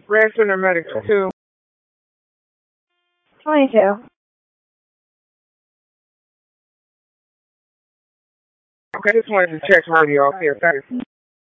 Grand Center Medical 2. 22. Okay, just wanted to check radio. Okay, thanks.